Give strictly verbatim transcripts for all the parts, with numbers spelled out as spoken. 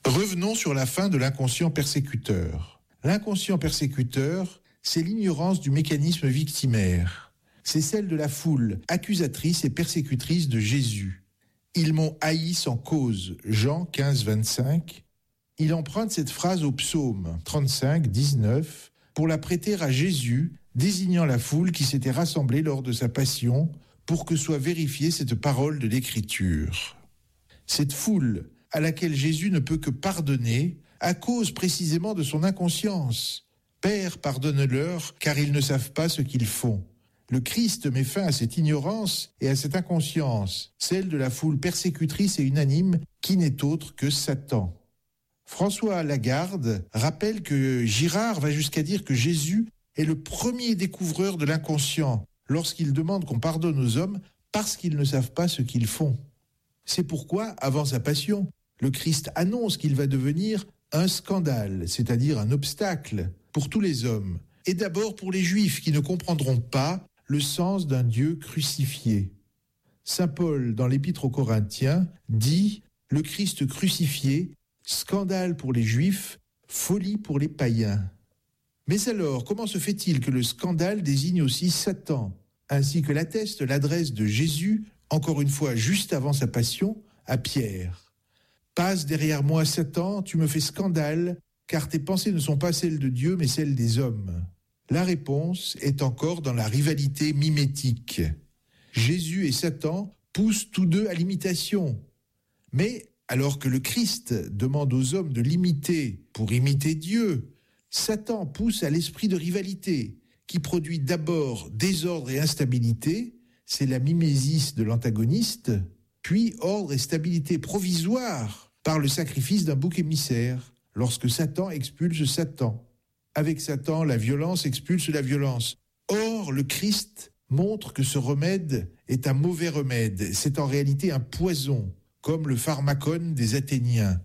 Revenons sur la fin de l'inconscient persécuteur. L'inconscient persécuteur, c'est l'ignorance du mécanisme victimaire. C'est celle de la foule, accusatrice et persécutrice de Jésus. Ils m'ont haï sans cause, Jean quinze, vingt-cinq. Il emprunte cette phrase au psaume trente-cinq, dix-neuf, pour la prêter à Jésus, désignant la foule qui s'était rassemblée lors de sa passion, pour que soit vérifiée cette parole de l'Écriture. Cette foule, à laquelle Jésus ne peut que pardonner, à cause précisément de son inconscience. Père, pardonne-leur, car ils ne savent pas ce qu'ils font. Le Christ met fin à cette ignorance et à cette inconscience, celle de la foule persécutrice et unanime qui n'est autre que Satan. François Lagarde rappelle que Girard va jusqu'à dire que Jésus est le premier découvreur de l'inconscient lorsqu'il demande qu'on pardonne aux hommes parce qu'ils ne savent pas ce qu'ils font. C'est pourquoi, avant sa passion, le Christ annonce qu'il va devenir un scandale, c'est-à-dire un obstacle pour tous les hommes, et d'abord pour les Juifs qui ne comprendront pas le sens d'un Dieu crucifié. Saint Paul, dans l'Épître aux Corinthiens, dit « Le Christ crucifié, scandale pour les Juifs, folie pour les païens ». Mais alors, comment se fait-il que le scandale désigne aussi Satan, ainsi que l'atteste l'adresse de Jésus, encore une fois juste avant sa passion, à Pierre ? « Passe derrière moi, Satan, tu me fais scandale, car tes pensées ne sont pas celles de Dieu, mais celles des hommes. » La réponse est encore dans la rivalité mimétique. Jésus et Satan poussent tous deux à l'imitation. Mais alors que le Christ demande aux hommes de l'imiter pour imiter Dieu, Satan pousse à l'esprit de rivalité, qui produit d'abord désordre et instabilité, c'est la mimésis de l'antagoniste, puis ordre et stabilité provisoire par le sacrifice d'un bouc émissaire, lorsque Satan expulse Satan. Avec Satan, la violence expulse la violence. Or, le Christ montre que ce remède est un mauvais remède, c'est en réalité un poison, comme le pharmacone des Athéniens.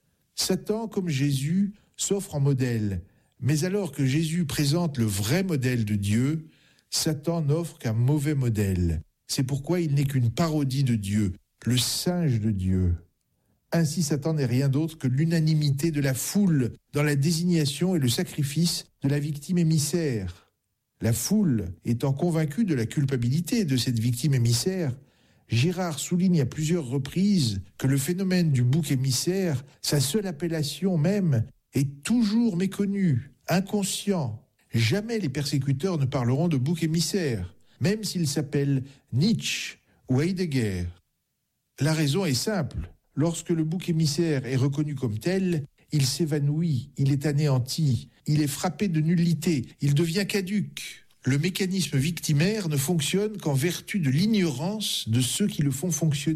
Satan, comme Jésus, s'offre en modèle, mais alors que Jésus présente le vrai modèle de Dieu, Satan n'offre qu'un mauvais modèle. C'est pourquoi il n'est qu'une parodie de Dieu, le singe de Dieu. Ainsi, Satan n'est rien d'autre que l'unanimité de la foule dans la désignation et le sacrifice de la victime émissaire. La foule étant convaincue de la culpabilité de cette victime émissaire, Girard souligne à plusieurs reprises que le phénomène du bouc émissaire, sa seule appellation même, est toujours méconnu, inconscient. Jamais les persécuteurs ne parleront de bouc émissaire, même s'ils s'appellent Nietzsche ou Heidegger. La raison est simple. Lorsque le bouc émissaire est reconnu comme tel, il s'évanouit, il est anéanti, il est frappé de nullité, il devient caduc. Le mécanisme victimaire ne fonctionne qu'en vertu de l'ignorance de ceux qui le font fonctionner.